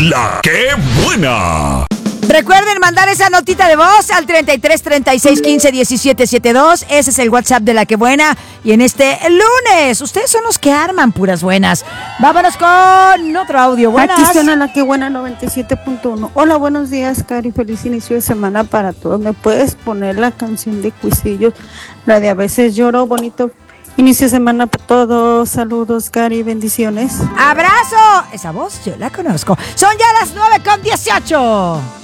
La que buena. Recuerden mandar esa notita de voz al 33 36 15 17 72. Ese es el WhatsApp de La que buena. Y en este lunes, ustedes son los que arman puras buenas. Vámonos con otro audio. Buenas. Aquí suena La que buena 97.1. Hola, buenos días, Cari. Feliz inicio de semana para todos. ¿Me puedes poner la canción de Cuisillos? La de A veces lloro. Bonito inicio de semana para todos. Saludos, Cari. Bendiciones. ¡Abrazo! Esa voz yo la conozco. Son ya las 9:18.